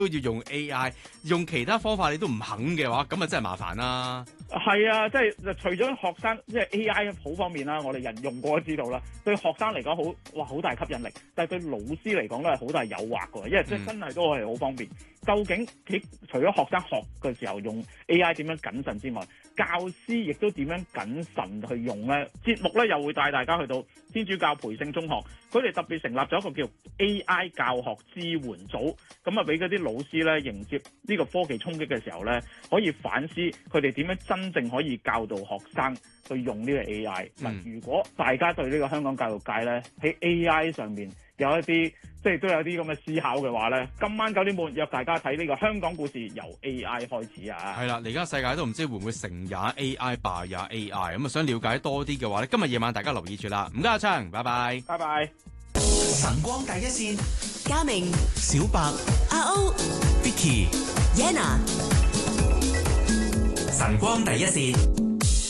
都要用 AI， 用其他方法你都唔肯嘅話，咁啊真係麻煩啦。 係啊，即係除咗學生，即係 AI 好方面啦，我哋人用過都知道啦。對學生嚟講好大吸引力，但係對老師嚟講咧係好大誘惑㗎，因為即係真係都係好方便。究竟除咗學生學嘅時候用 AI 點樣謹慎之外，教師亦都點樣謹慎去用咧？節目咧又會帶大家去到天主教培聖中學，佢哋特別成立咗一個叫 AI 教學支援組，咁啊俾嗰啲老師咧迎接呢個科技衝擊嘅時候咧，可以反思佢哋點樣真正可以教導學生去用呢個 AI。如果大家對呢個香港教育界咧喺 AI 上面有一啲即係都有啲咁嘅思考嘅話咧，今晚9點半約大家睇呢個香港故事由 AI 開始啊！ 係啦，而家世界都唔知會唔會成也 AI 敗也 AI， 咁啊想了解多啲嘅話咧，今日夜晚大家留意住啦。唔該阿昌，拜拜， 拜拜。 晨光第一線， 嘉明、 小白、 阿歐、 Vicky、 Yana， 晨光第一線。